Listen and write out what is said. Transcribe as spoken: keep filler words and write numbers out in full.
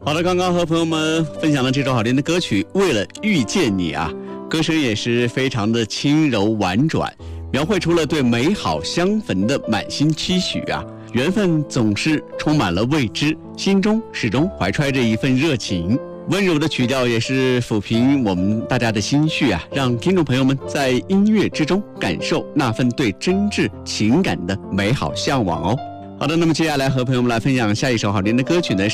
好的，刚刚和朋友们分享了这首好听的歌曲《为了遇见你》啊，歌声也是非常的轻柔婉转，描绘出了对美好相逢的满心期许啊。缘分总是充满了未知，心中始终怀揣着一份热情。温柔的曲调也是抚平我们大家的心绪啊，让听众朋友们在音乐之中感受那份对真挚情感的美好向往哦。好的，那么接下来和朋友们来分享下一首好听的歌曲呢。